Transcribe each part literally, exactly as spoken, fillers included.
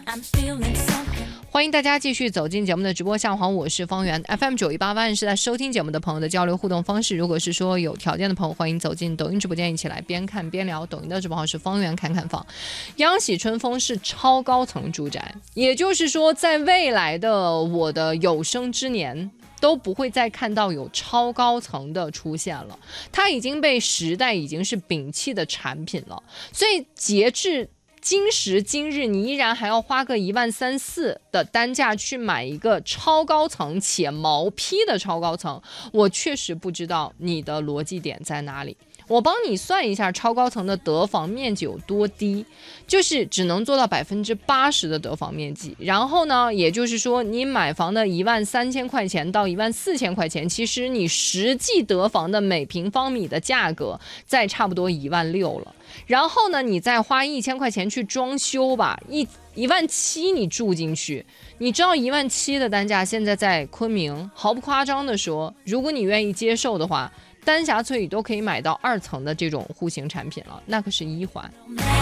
欢迎大家继续走进节目的直播下方，我是方圆 F M 九一八万是在收听节目的朋友的交流互动方式。如果是说有条件的朋友，欢迎走进抖音直播间，一起来边看边聊。抖音的直播号是方圆侃侃房。央喜春风是超高层住宅，也就是说，在未来的我的有生之年，都不会再看到有超高层的出现了，它已经被时代已经是摒弃的产品了。所以截至今时今日，你依然还要花个一万三四的单价去买一个超高层且毛坯的超高层，我确实不知道你的逻辑点在哪里。我帮你算一下超高层的得房面积有多低，就是只能做到百分之八十的得房面积。然后呢，也就是说你买房的一万三千块钱到一万四千块钱，其实你实际得房的每平方米的价格在差不多一万六了。然后呢，你再花一千块钱去装修吧，一一万七你住进去，你知道一万七的单价现在在昆明，毫不夸张的说，如果你愿意接受的话，丹霞翠雨都可以买到二层的这种户型产品了，那可是一环，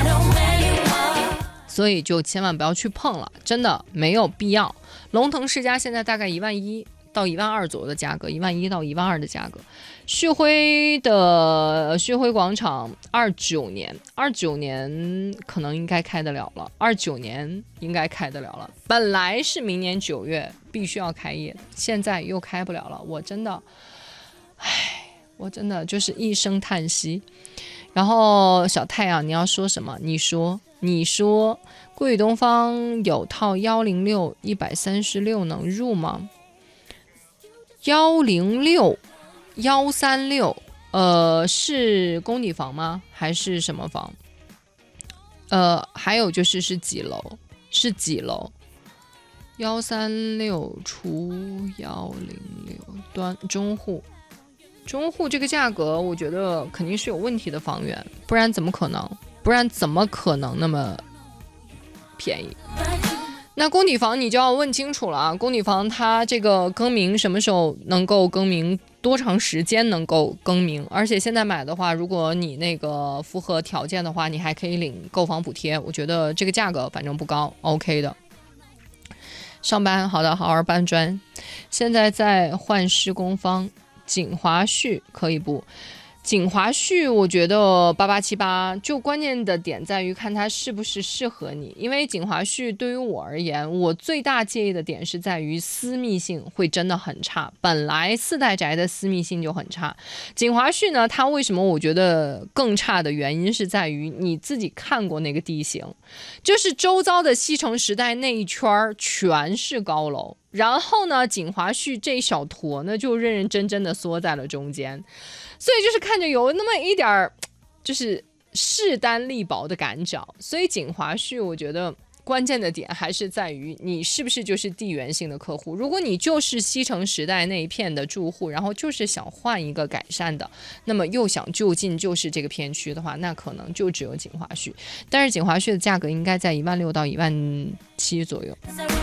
所以就千万不要去碰了，真的没有必要。龙腾世家现在大概一万一到一万二左右的价格，一万一到一万二的价格。旭辉的旭辉广场二九年，二九年可能应该开得了了，二九年应该开得了了。本来是明年九月必须要开业，现在又开不了了，我真的，唉。我真的就是一声叹息。然后小太阳，你要说什么？你说，你说，桂宇东方有套幺零六一百三十六能入吗？幺零六幺三六，呃，是工底房吗？还是什么房？呃，还有就是是几楼？是几楼？幺三六除幺零六，端中户。中户这个价格，我觉得肯定是有问题的房源，不然怎么可能？不然怎么可能那么便宜？那工底房你就要问清楚了啊！工底房它这个更名什么时候能够更名，多长时间能够更名？而且现在买的话，如果你那个符合条件的话，你还可以领购房补贴。我觉得这个价格反正不高 ，OK 的。上班好的，好好搬砖。现在在换施工方。锦华旭可以不？锦华旭我觉得八八七八，就关键的点在于看它是不是适合你。因为锦华旭对于我而言，我最大介意的点是在于私密性会真的很差。本来四代宅的私密性就很差，锦华旭呢，它为什么我觉得更差的原因是在于你自己看过那个地形，就是周遭的西城时代那一圈全是高楼。然后呢，锦华旭这一小坨呢，就认认真真的缩在了中间，所以就是看着有那么一点儿，就是势单力薄的感觉。所以锦华旭，我觉得关键的点还是在于你是不是就是地缘性的客户。如果你就是西城时代那一片的住户，然后就是想换一个改善的，那么又想就近就是这个片区的话，那可能就只有锦华旭。但是锦华旭的价格应该在一万六到一万七左右。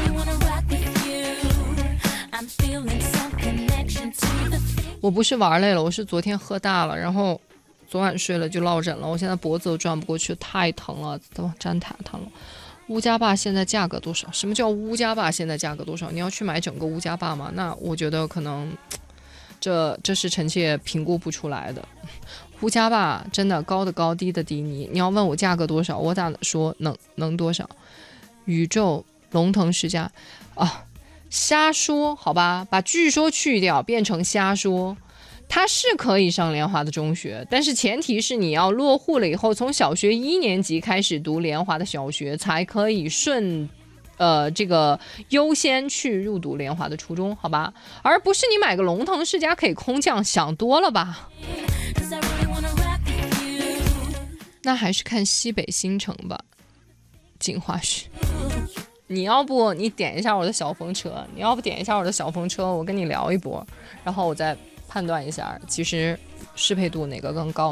我不是玩累了，我是昨天喝大了，然后昨晚睡了就落枕了，我现在脖子都转不过去，太疼了，都站太疼了。乌家坝现在价格多少？什么叫乌家坝现在价格多少？你要去买整个乌家坝吗？那我觉得可能这这是臣妾评估不出来的。乌家坝真的高的高，低的低，你你要问我价格多少，我咋说能能多少？宇宙龙腾世家啊。瞎说好吧，把据说去掉变成瞎说。它是可以上联华的中学，但是前提是你要落户了以后，从小学一年级开始读联华的小学，才可以顺呃这个优先去入读联华的初中，好吧？而不是你买个龙腾世家可以空降，想多了吧？那还是看西北新城吧，锦华市。你要不你点一下我的小风车，你要不点一下我的小风车，我跟你聊一波，然后我再判断一下，其实适配度哪个更高。